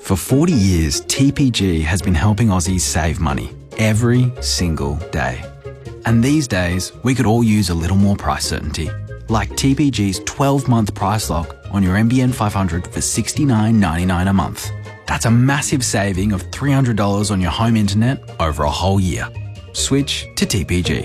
For 40 years, TPG has been helping Aussies save money every single day. And these days, we could all use a little more price certainty. Like TPG's 12-month price lock on your NBN 500 for $69.99 a month. That's a massive saving of $300 on your home internet over a whole year. Switch to TPG.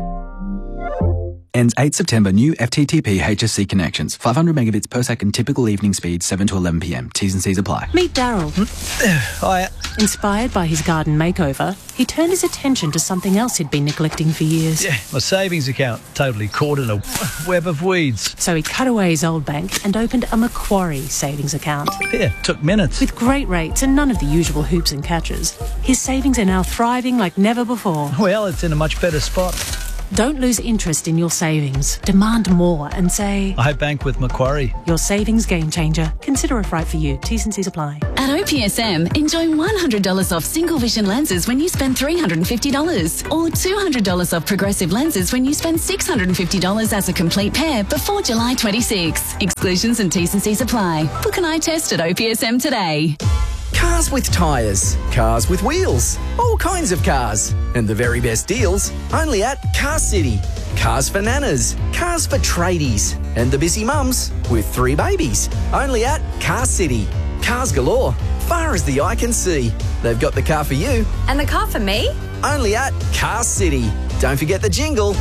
Ends 8 September. New FTTP HSC connections. 500 megabits per second. Typical evening speed 7 to 11 p.m. T's and C's apply. Meet Daryl. Hiya. Inspired by his garden makeover, he turned his attention to something else he'd been neglecting for years. Yeah, my savings account totally caught in a web of weeds. So he cut away his old bank and opened a Macquarie savings account. Yeah, took minutes. With great rates and none of the usual hoops and catches, his savings are now thriving like never before. Well, it's in a much better spot. Don't lose interest in your savings. Demand more and say, I bank with Macquarie. Your savings game changer. Consider if right for you. T's and C's apply. At OPSM, enjoy $100 off single vision lenses when you spend $350 or $200 off progressive lenses when you spend $650 as a complete pair before July 26. Exclusions and T's and C's apply. Book an eye test at OPSM today. Cars with tyres, cars with wheels, all kinds of cars. And the very best deals only at Car City. Cars for nanas, cars for tradies, and the busy mums with 3 babies. Only at Car City. Cars galore, far as the eye can see. They've got the car for you. And the car for me? Only at Car City. Don't forget the jingle.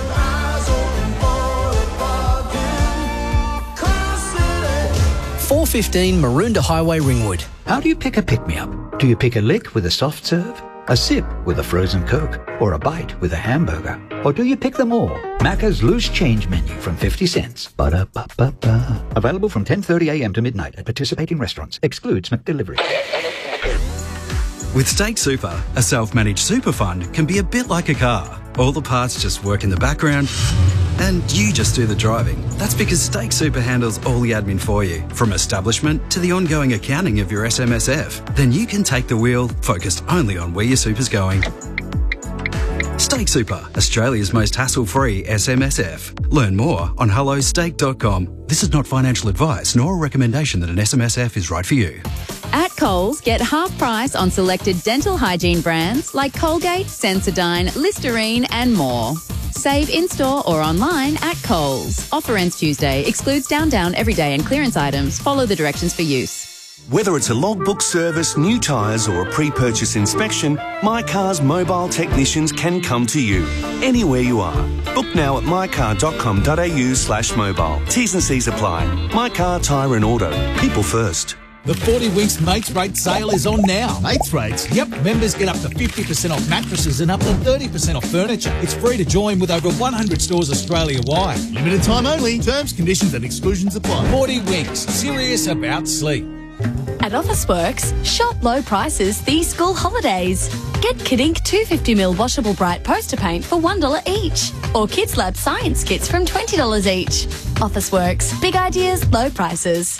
415 Maroondah Highway, Ringwood. How do you pick a pick-me-up? Do you pick a lick with a soft serve, a sip with a frozen Coke, or a bite with a hamburger? Or do you pick them all? Macca's loose change menu from 50 cents. Ba-da-ba-ba-ba. Available from 10:30 a.m. to midnight at participating restaurants. Excludes McDelivery. With Stake Super, a self-managed super fund can be a bit like a car. All the parts just work in the background and you just do the driving. That's because Stake Super handles all the admin for you, from establishment to the ongoing accounting of your SMSF. Then you can take the wheel, focused only on where your super's going. Stake Super, Australia's most hassle-free SMSF. Learn more on hellostake.com. This is not financial advice nor a recommendation that an SMSF is right for you. At Coles, get half price on selected dental hygiene brands like Colgate, Sensodyne, Listerine and more. Save in-store or online at Coles. Offer ends Tuesday. Excludes down, everyday and clearance items. Follow the directions for use. Whether it's a logbook service, new tyres or a pre-purchase inspection, My Car's mobile technicians can come to you, anywhere you are. Book now at mycar.com.au/mobile. T's and C's apply. My Car, Tyre and Auto. People first. The 40 Winks Mates Rate sale is on now. Mates Rates? Yep. Members get up to 50% off mattresses and up to 30% off furniture. It's free to join with over 100 stores Australia-wide. Limited time only. Terms, conditions and exclusions apply. 40 Winks. Serious about sleep. At Officeworks, shop low prices these school holidays. Get Kidink 250ml washable bright poster paint for $1 each. Or Kids Lab science kits from $20 each. Officeworks. Big ideas, low prices.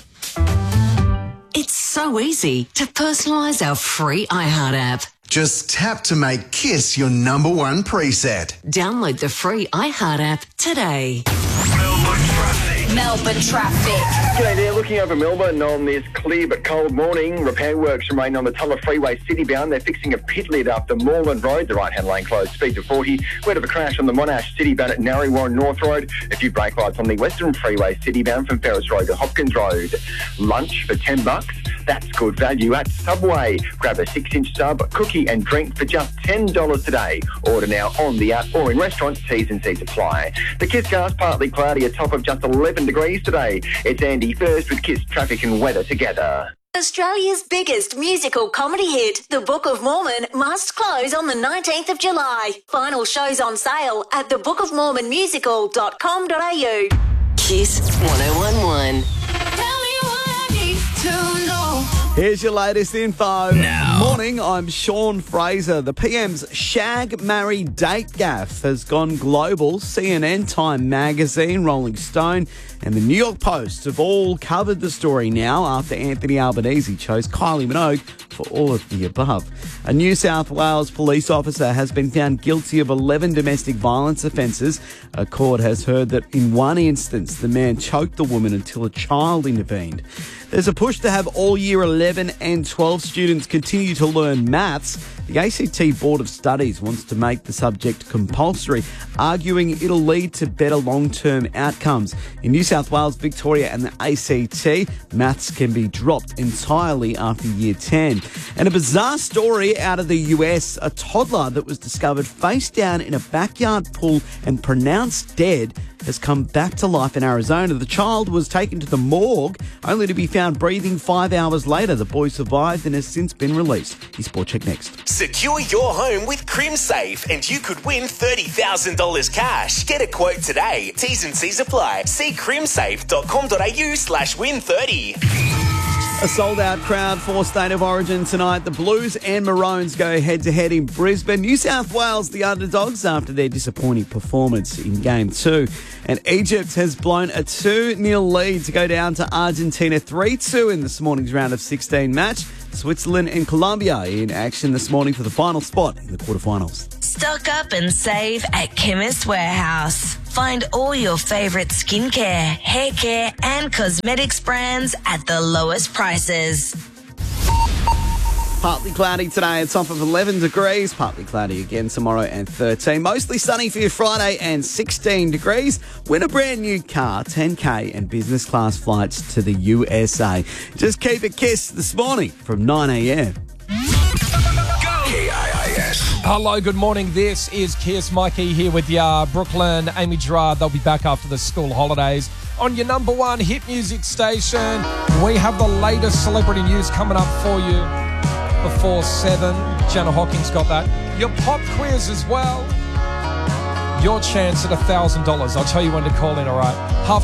It's so easy to personalise our free iHeart app. Just tap to make Kiss your #1 preset. Download the free iHeart app today. Melbourne traffic. G'day there, looking over Melbourne on this clear but cold morning. Repair works remain on the Tulla Freeway citybound. They're fixing a pit lid after Moreland Road. The right-hand lane closed, speed to 40. Word of a crash on the Monash citybound at Narre Warren North Road. A few brake lights on the Western Freeway citybound from Ferris Road to Hopkins Road. Lunch for $10. That's good value at Subway. Grab a 6-inch sub, cookie and drink for just $10 today. Order now on the app or in restaurants. T's and C's apply. The Kiss car's partly cloudy, a top of just 11 degrees today. It's Andy first with Kiss traffic and weather together. Australia's biggest musical comedy hit, The Book of Mormon, must close on the 19th of July. Final shows on sale at thebookofmormonmusical.com.au. Kiss 1011. Here's your latest info. Now. Morning, I'm Sean Fraser. The PM's Shag, Marry, Date Gaff has gone global. CNN, Time Magazine, Rolling Stone and the New York Post have all covered the story now after Anthony Albanese chose Kylie Minogue for all of the above. A New South Wales police officer has been found guilty of 11 domestic violence offences. A court has heard that in one instance, the man choked the woman until a child intervened. There's a push to have all Year 11 11 and 12 students continue to learn maths, the ACT Board of Studies wants to make the subject compulsory, arguing it'll lead to better long-term outcomes. In New South Wales, Victoria and the ACT, maths can be dropped entirely after year 10. And a bizarre story out of the US, a toddler that was discovered face down in a backyard pool and pronounced dead has come back to life in Arizona. The child was taken to the morgue only to be found breathing 5 hours later. The boy survived and has since been released. Your Sport Check next. Secure your home with CrimSafe and you could win $30,000 cash. Get a quote today. T's and C's apply. See crimsafe.com.au/win30. A sold-out crowd for State of Origin tonight. The Blues and Maroons go head-to-head in Brisbane. New South Wales, the underdogs, after their disappointing performance in Game 2. And Egypt has blown a 2-0 lead to go down to Argentina 3-2 in this morning's round of 16 match. Switzerland and Colombia in action this morning for the final spot in the quarterfinals. Stock up and save at Chemist Warehouse. Find all your favourite skincare, hair care and cosmetics brands at the lowest prices. Partly cloudy today, a top of 11 degrees. Partly cloudy again tomorrow and 13. Mostly sunny for your Friday and 16 degrees. Win a brand new car, 10K and business class flights to the USA. Just keep it KISS this morning from 9 a.m. KIIS. Hello, good morning. This is KISS. Mikey here with ya. Brooklyn, Amy Gerard, they'll be back after the school holidays. On your number one hit music station, we have the latest celebrity news coming up for you before 7. Jenna Hawkins got that. Your pop quiz as well. Your chance at $1,000. I'll tell you when to call in, all right?